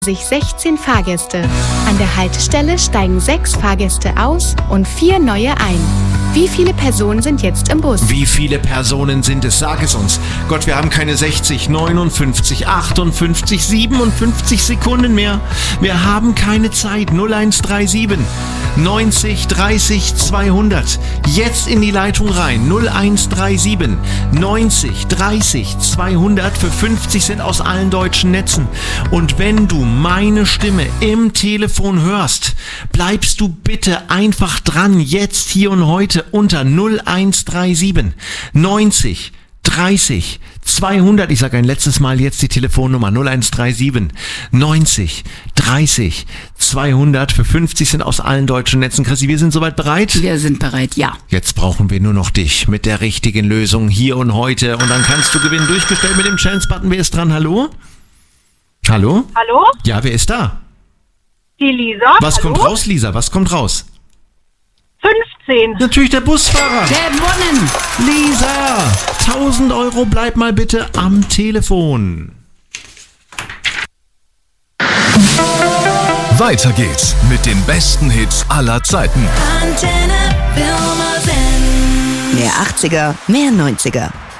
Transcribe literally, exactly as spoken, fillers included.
sich sechzehn Fahrgäste. An der Haltestelle steigen sechs Fahrgäste aus und vier neue ein. Wie viele Personen sind jetzt im Bus? Wie viele Personen sind es? Sag es uns. Gott, wir haben keine sechzig, neunundfünfzig, achtundfünfzig, siebenundfünfzig Sekunden mehr. Wir haben keine Zeit. null eins drei sieben neunzig dreißig zweihundert. Jetzt in die Leitung rein. null eins drei sieben neunzig dreißig zweihundert für fünfzig Cent aus allen deutschen Netzen. Und wenn du meine Stimme im Telefon hörst, bleibst du bitte einfach dran. Jetzt, hier und heute unter null eins drei sieben neunzig dreißig zweihundert. Ich sage ein letztes Mal jetzt die Telefonnummer null eins drei sieben neunzig dreißig zweihundert für fünfzig Cent aus allen deutschen Netzen. Chrissy, wir sind soweit bereit? Wir sind bereit, ja. Jetzt brauchen wir nur noch dich mit der richtigen Lösung hier und heute. Und dann kannst du gewinnen. Durchgestellt mit dem Chance-Button. Wer ist dran? Hallo? Hallo? Hallo? Ja, wer ist da? Die Lisa. Was Hallo? kommt raus, Lisa? Was kommt raus? fünfzehn. Natürlich der Busfahrer. Gewonnen! Lisa, tausend Euro, bleib mal bitte am Telefon. Weiter geht's mit den besten Hits aller Zeiten. Antenne Wilmersdorf. Mehr achtziger, mehr neunziger.